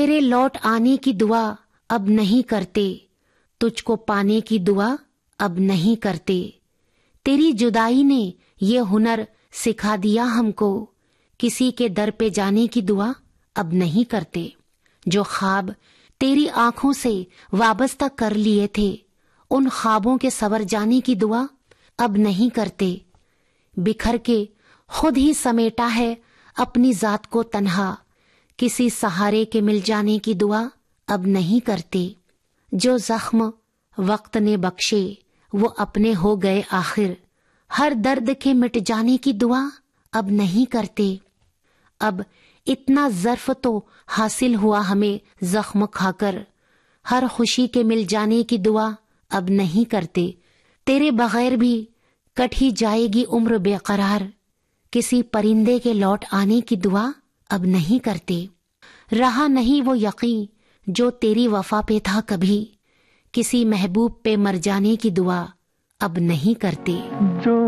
تیرے لوٹ آنے کی دعا اب نہیں کرتے، تجھ کو پانے کی دعا اب نہیں کرتے۔ تیری جدائی نے یہ ہنر سکھا دیا ہم کو، کسی کے در پہ جانے کی دعا اب نہیں کرتے۔ جو خواب تیری آنکھوں سے وابستہ کر لیے تھے، ان خوابوں کے سور جانے کی دعا اب نہیں کرتے۔ بکھر کے خود ہی سمیٹا ہے اپنی ذات کو تنہا، کسی سہارے کے مل جانے کی دعا اب نہیں کرتے۔ جو زخم وقت نے بخشے وہ اپنے ہو گئے آخر، ہر درد کے مٹ جانے کی دعا اب نہیں کرتے۔ اب اتنا ظرف تو حاصل ہوا ہمیں زخم کھا کر، ہر خوشی کے مل جانے کی دعا اب نہیں کرتے۔ تیرے بغیر بھی کٹ ہی جائے گی عمر بے قرار، کسی پرندے کے لوٹ آنے کی دعا اب نہیں کرتے۔ رہا نہیں وہ یقین جو تیری وفا پہ تھا کبھی، کسی محبوب پہ مر جانے کی دعا اب نہیں کرتے۔